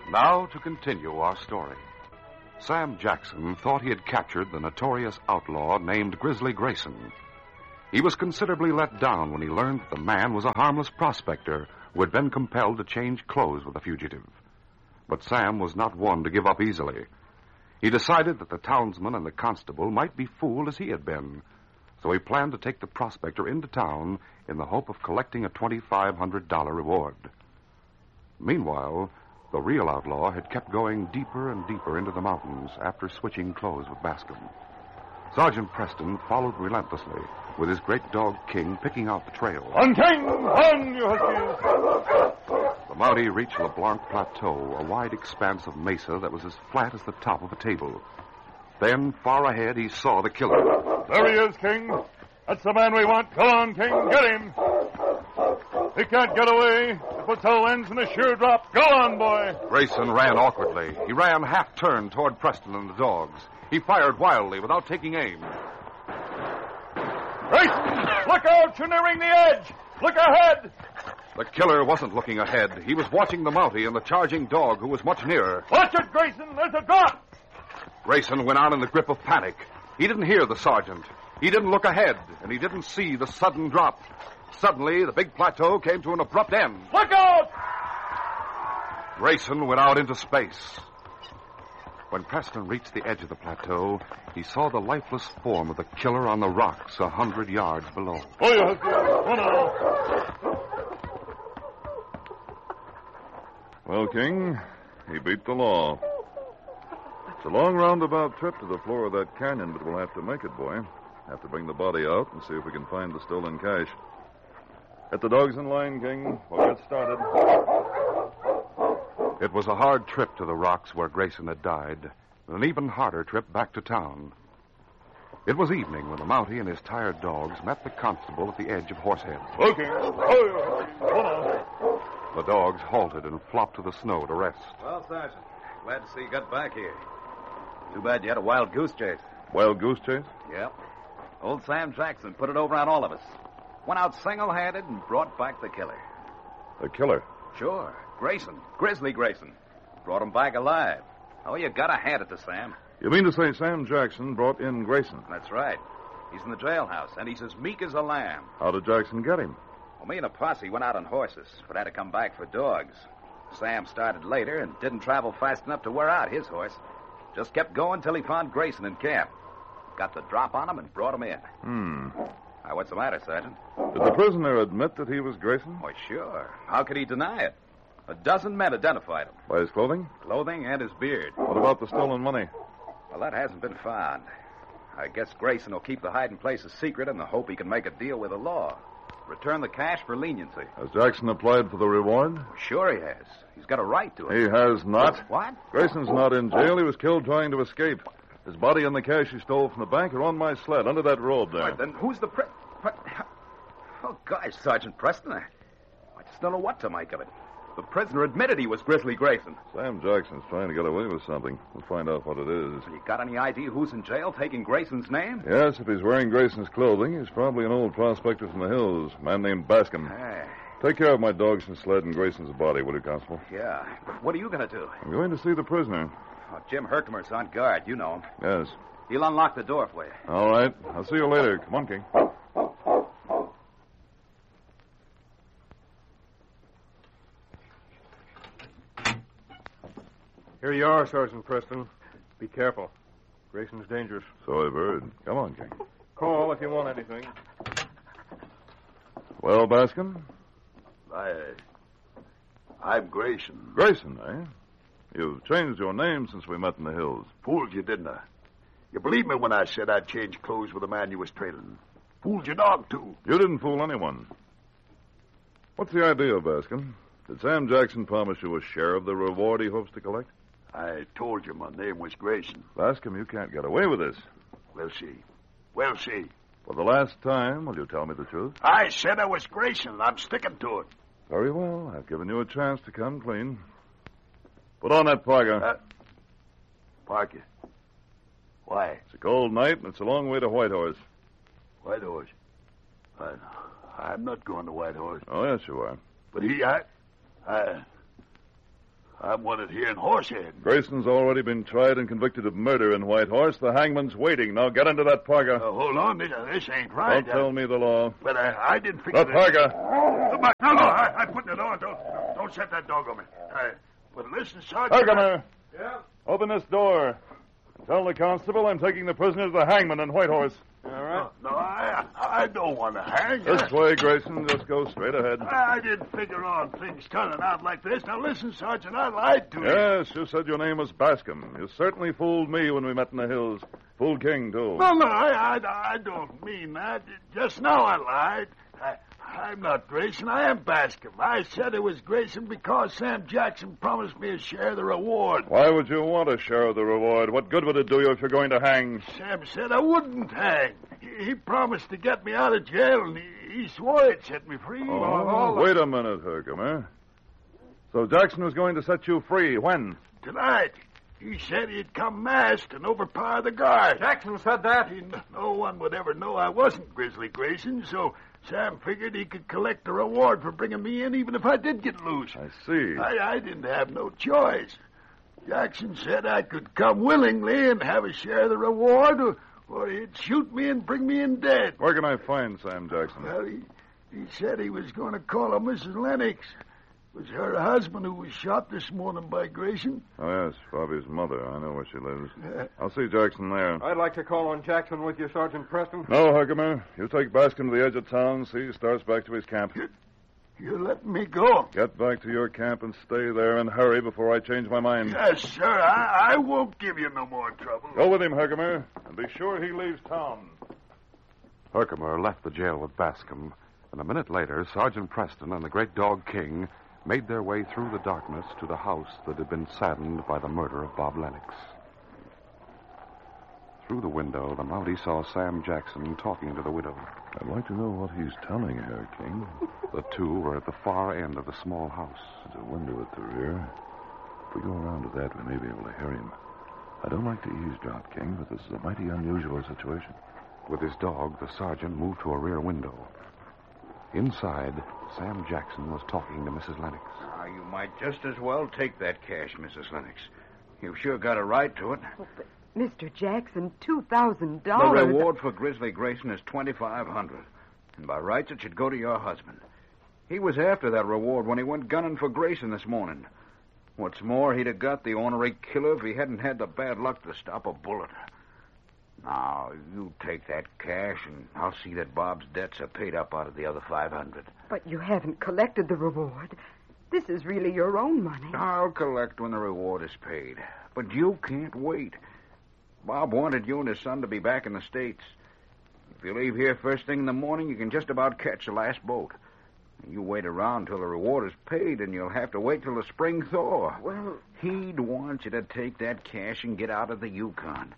Now to continue our story. Sam Jackson thought he had captured the notorious outlaw named Grizzly Grayson. He was considerably let down when he learned that the man was a harmless prospector who had been compelled to change clothes with the fugitive. But Sam was not one to give up easily. He decided that the townsman and the constable might be fooled as he had been, so he planned to take the prospector into town in the hope of collecting a $2,500 reward. Meanwhile, the real outlaw had kept going deeper and deeper into the mountains after switching clothes with Bascom. Sergeant Preston followed relentlessly, with his great dog King picking out the trail. On, King! On, you huskies! The Mountie reached LeBlanc Plateau, a wide expanse of mesa that was as flat as the top of a table. Then, far ahead, he saw the killer. There he is, King. That's the man we want. Come on, King. Get him. He can't get away. The plateau ends in a sure drop. Go on, boy. Grayson ran awkwardly. He ran half-turned toward Preston and the dogs. He fired wildly without taking aim. Grayson, look out. You're nearing the edge. Look ahead. The killer wasn't looking ahead. He was watching the Mountie and the charging dog, who was much nearer. Watch it, Grayson. There's a drop. Grayson went on in the grip of panic. He didn't hear the sergeant. He didn't look ahead, and he didn't see the sudden drop. Suddenly, the big plateau came to an abrupt end. Look out! Grayson went out into space. When Preston reached the edge of the plateau, he saw the lifeless form of the killer on the rocks 100 yards below. Oh, you huskies. Come on. Well, King, he beat the law. It's a long roundabout trip to the floor of that canyon, but we'll have to make it, boy. Have to bring the body out and see if we can find the stolen cash. Get the dogs in line, King. We'll get started. It was a hard trip to the rocks where Grayson had died, and an even harder trip back to town. It was evening when the Mountie and his tired dogs met the constable at the edge of Horsehead. Okay. Oh, hold on. The dogs halted and flopped to the snow to rest. Well, Sergeant, glad to see you got back here. Too bad you had a wild goose chase. Wild goose chase? Yep. Old Sam Jackson put it over on all of us. Went out single-handed and brought back the killer. The killer? Sure. Grayson. Grizzly Grayson. Brought him back alive. Oh, you gotta hand it to Sam. You mean to say Sam Jackson brought in Grayson? That's right. He's in the jailhouse, and he's as meek as a lamb. How did Jackson get him? Well, me and a posse went out on horses, but had to come back for dogs. Sam started later and didn't travel fast enough to wear out his horse. Just kept going till he found Grayson in camp. Got the drop on him and brought him in. Now, what's the matter, Sergeant? Did the prisoner admit that he was Grayson? Why, sure. How could he deny it? A dozen men identified him. By his clothing? Clothing and his beard. What about the stolen money? Well, that hasn't been found. I guess Grayson will keep the hiding place a secret in the hope he can make a deal with the law. Return the cash for leniency. Has Jackson applied for the reward? Sure he has. He's got a right to it. He has not. What? Grayson's not in jail. He was killed trying to escape. His body and the cash he stole from the bank are on my sled under that road there. Right, then who's the Oh, gosh, Sergeant Preston. I just don't know what to make of it. The prisoner admitted he was Grizzly Grayson. Sam Jackson's trying to get away with something. We'll find out what it is. You got any idea who's in jail taking Grayson's name? Yes, if he's wearing Grayson's clothing, he's probably an old prospector from the hills, a man named Bascom. Hey. Take care of my dogs and sled and Grayson's body, will you, Constable? Yeah, but what are you going to do? I'm going to see the prisoner. Oh, Jim Herkimer's on guard. You know him. Yes. He'll unlock the door for you. All right. I'll see you later. Come on, King. Here you are, Sergeant Preston. Be careful. Grayson's dangerous. So I've heard. Come on, King. Call if you want anything. Well, Bascom? I'm Grayson. Grayson, eh? You've changed your name since we met in the hills. Fooled you, didn't I? You believed me when I said I'd change clothes with the man you was trailing. Fooled your dog, too. You didn't fool anyone. What's the idea, Bascom? Did Sam Jackson promise you a share of the reward he hopes to collect? I told you my name was Grayson. Bascom, you can't get away with this. We'll see. We'll see. For the last time, will you tell me the truth? I said I was Grayson. I'm sticking to it. Very well. I've given you a chance to come clean. Put on that parka. Parker. Why? It's a cold night, and it's a long way to Whitehorse. Whitehorse? I'm not going to Whitehorse. Oh, yes, you are. But I'm wanted here in Horsehead. Grayson's already been tried and convicted of murder in Whitehorse. The hangman's waiting. Now get into that parka. Hold on. This ain't right. Don't tell me the law. But I didn't figure The parka. No, I'm putting it on. Don't set that dog on me. But listen, Sergeant. Herkimer. Yeah? Open this door. Tell the constable I'm taking the prisoner to the hangman in Whitehorse. All right. No, I don't want to hang. This way, Grayson. Just go straight ahead. I didn't figure on things turning out like this. Now, listen, Sergeant, I lied to you. Yes, you said your name was Bascom. You certainly fooled me when we met in the hills. Fooled King, too. No, I don't mean that. Just now I lied. I'm not Grayson. I am Bascom. I said it was Grayson because Sam Jackson promised me a share of the reward. Why would you want a share of the reward? What good would it do you if you're going to hang? Sam said I wouldn't hang. He promised to get me out of jail, and he swore he'd set me free. Wait a minute, Herkimer. So Jackson was going to set you free. When? Tonight. He said he'd come masked and overpower the guard. Jackson said that? No one would ever know I wasn't Grizzly Grayson, so Sam figured he could collect the reward for bringing me in even if I did get loose. I see. I didn't have no choice. Jackson said I could come willingly and have a share of the reward, or he'd shoot me and bring me in dead. Where can I find Sam Jackson? Well, he said he was going to call on Mrs. Lennox. It was her husband who was shot this morning by Grayson. Oh, yes, Bobby's mother. I know where she lives. I'll see Jackson there. I'd like to call on Jackson with you, Sergeant Preston. No, Herkimer. You take Bascom to the edge of town, see he starts back to his camp. You're letting me go? Get back to your camp and stay there and hurry before I change my mind. Yes, sir. I won't give you no more trouble. Go with him, Herkimer, and be sure he leaves town. Herkimer left the jail with Bascom, and a minute later, Sergeant Preston and the great dog King made their way through the darkness to the house that had been saddened by the murder of Bob Lennox. Through the window, the Mountie saw Sam Jackson talking to the widow. I'd like to know what he's telling her, King. The two were at the far end of the small house. There's a window at the rear. If we go around to that, we may be able to hear him. I don't like to eavesdrop, King, but this is a mighty unusual situation. With his dog, the sergeant moved to a rear window. Inside, Sam Jackson was talking to Mrs. Lennox. You might just as well take that cash, Mrs. Lennox. You've sure got a right to it. Oh, but Mr. Jackson, $2,000. The reward for Grizzly Grayson is $2,500. And by rights, it should go to your husband. He was after that reward when he went gunning for Grayson this morning. What's more, he'd have got the ornery killer if he hadn't had the bad luck to stop a bullet. Now, you take that cash, and I'll see that Bob's debts are paid up out of the other $500. But you haven't collected the reward. This is really your own money. I'll collect when the reward is paid. But you can't wait. Bob wanted you and his son to be back in the States. If you leave here first thing in the morning, you can just about catch the last boat. You wait around till the reward is paid, and you'll have to wait till the spring thaw. Well, he'd want you to take that cash and get out of the Yukon.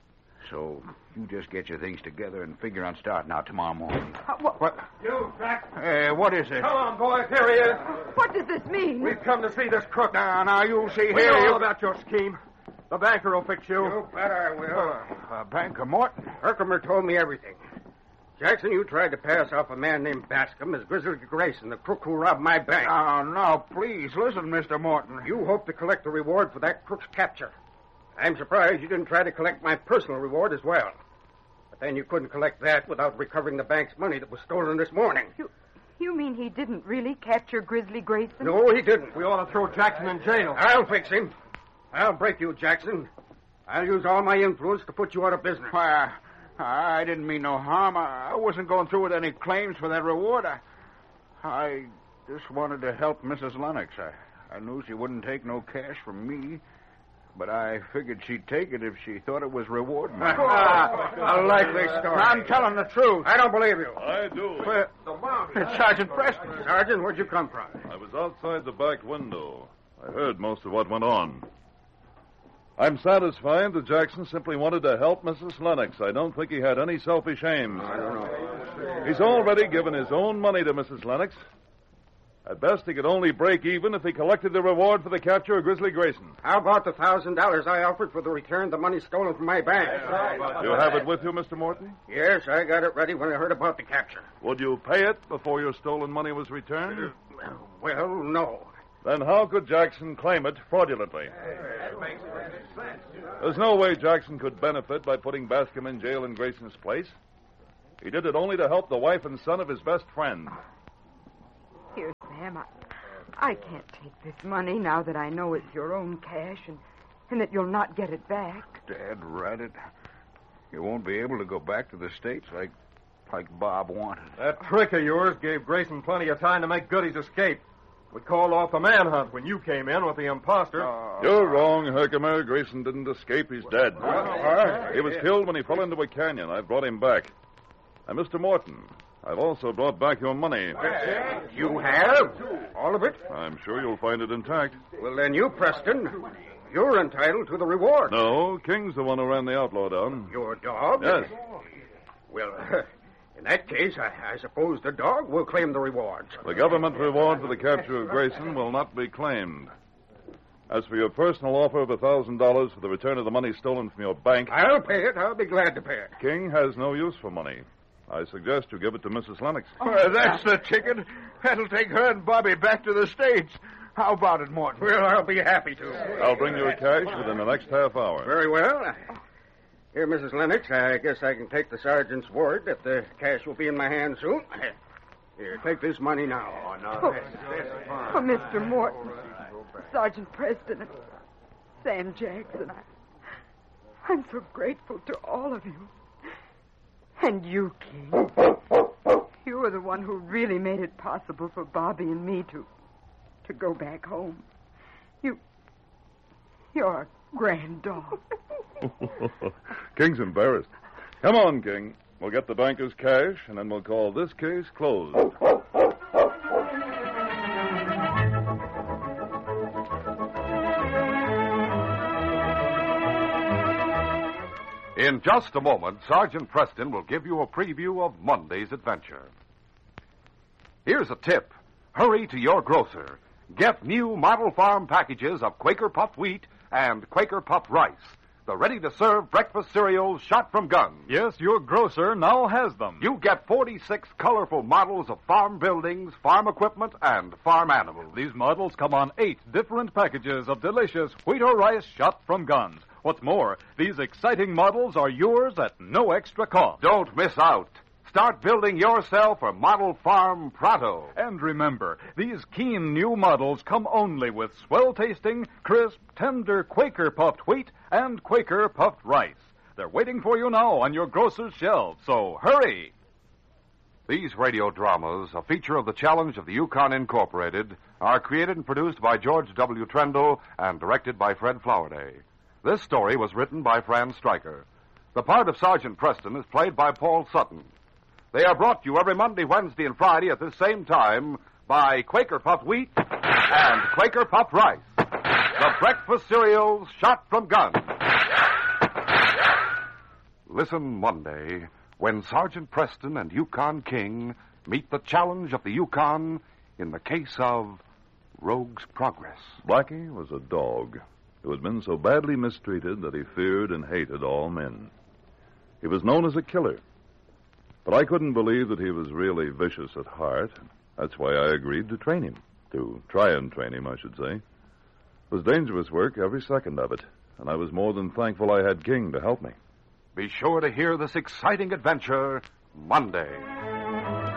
So you just get your things together and figure on starting out tomorrow morning. What? You, Jack. What is it? Come on, boy. Here he is. What does this mean? We've come to see this crook. Now, you'll see We here. know all about your scheme. The banker will fix you. You bet I will. Banker Morton. Herkimer told me everything. Jackson, you tried to pass off a man named Bascom as Grizzly Grayson, the crook who robbed my bank. No, please, listen, Mr. Morton. You hope to collect the reward for that crook's capture. I'm surprised you didn't try to collect my personal reward as well. But then you couldn't collect that without recovering the bank's money that was stolen this morning. You mean he didn't really capture Grizzly Grayson? No, he didn't. We ought to throw Jackson in jail. I'll fix him. I'll break you, Jackson. I'll use all my influence to put you out of business. Why, I didn't mean no harm. I wasn't going through with any claims for that reward. I just wanted to help Mrs. Lennox. I knew she wouldn't take no cash from me, but I figured she'd take it if she thought it was reward money. A likely story. I'm telling the truth. I don't believe you. I do. It's Sergeant Preston. Sergeant, where'd you come from? I was outside the back window. I heard most of what went on. I'm satisfied that Jackson simply wanted to help Mrs. Lennox. I don't think he had any selfish aims. I don't know. He's already given his own money to Mrs. Lennox. At best, he could only break even if he collected the reward for the capture of Grizzly Grayson. How about the $1,000 I offered for the return of the money stolen from my bank? You have it with you, Mr. Morton? Yes, I got it ready when I heard about the capture. Would you pay it before your stolen money was returned? Well, no. Then how could Jackson claim it fraudulently? There's no way Jackson could benefit by putting Bascom in jail in Grayson's place. He did it only to help the wife and son of his best friend. Here, Sam, I can't take this money now that I know it's your own cash and that you'll not get it back. Dad read it. You won't be able to go back to the States like Bob wanted. That trick of yours gave Grayson plenty of time to make good his escape. We called off the manhunt when you came in with the imposter. You're wrong, Herkimer. Grayson didn't escape. He's dead. He was killed when he fell into a canyon. I brought him back. And Mr. Morton, I've also brought back your money. You have? All of it? I'm sure you'll find it intact. Well, then you, Preston, you're entitled to the reward. No, King's the one who ran the outlaw down. Your dog? Yes. Well, in that case, I suppose the dog will claim the rewards. The government reward for the capture of Grayson will not be claimed. As for your personal offer of $1,000 for the return of the money stolen from your bank... I'll pay it. I'll be glad to pay it. King has no use for money. I suggest you give it to Mrs. Lennox. That's the ticket. That'll take her and Bobby back to the States. How about it, Morton? Well, I'll be happy to. I'll bring you a cash within the next half hour. Very well. Here, Mrs. Lennox, I guess I can take the sergeant's word that the cash will be in my hand soon. Here, take this money now. Oh, Mr. Morton, Sergeant Preston, and Sam Jackson, I'm so grateful to all of you. And you, King. You were the one who really made it possible for Bobby and me to go back home. You're a grand dog. King's embarrassed. Come on, King. We'll get the banker's cash, and then we'll call this case closed. In just a moment, Sergeant Preston will give you a preview of Monday's adventure. Here's a tip. Hurry to your grocer. Get new model farm packages of Quaker puffed wheat and Quaker puffed rice, the ready-to-serve breakfast cereals shot from guns. Yes, your grocer now has them. You get 46 colorful models of farm buildings, farm equipment, and farm animals. These models come on 8 different packages of delicious wheat or rice shot from guns. What's more, these exciting models are yours at no extra cost. Don't miss out. Start building yourself a model farm pronto. And remember, these keen new models come only with swell-tasting, crisp, tender Quaker puffed wheat and Quaker puffed rice. They're waiting for you now on your grocer's shelves, so hurry! These radio dramas, a feature of the Challenge of the Yukon Incorporated, are created and produced by George W. Trendle and directed by Fred Flowerday. This story was written by Fran Stryker. The part of Sergeant Preston is played by Paul Sutton. They are brought to you every Monday, Wednesday, and Friday at this same time by Quaker Puffed Wheat and Quaker Puffed Rice, the breakfast cereals shot from guns. Listen Monday when Sergeant Preston and Yukon King meet the challenge of the Yukon in the case of Rogue's Progress. Blackie was a dog who had been so badly mistreated that he feared and hated all men. He was known as a killer. But I couldn't believe that he was really vicious at heart. That's why I agreed to train him. To try and train him, I should say. It was dangerous work, every second of it. And I was more than thankful I had King to help me. Be sure to hear this exciting adventure Monday.